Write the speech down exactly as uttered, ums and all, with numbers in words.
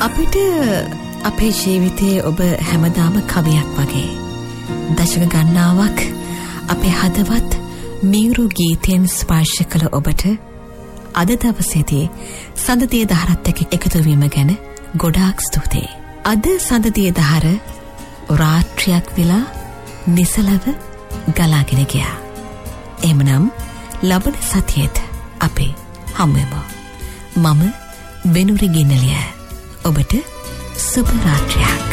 අපිට අපේ ජීවිතයේ ඔබ හැමදාම කවියක් වගේ. දශක ගණනාවක් අපේ හදවත් මියුරු ගීතයෙන් ස්පර්ශ කළ ඔබට අද දවසේදී සඳතිය දහරත් එක්ක එකතු වීම ගැන ගොඩාක් ස්තුතියි. අද සඳතිය දහර රාත්‍රියක් වෙලා නිසලව ගලාගෙන ගියා. එhmenan ලබන සතියේත් අපි හමුවෙමු. මම වෙනුරි ගින්නලිය. ඔබට සුබ රාත්‍රියක්.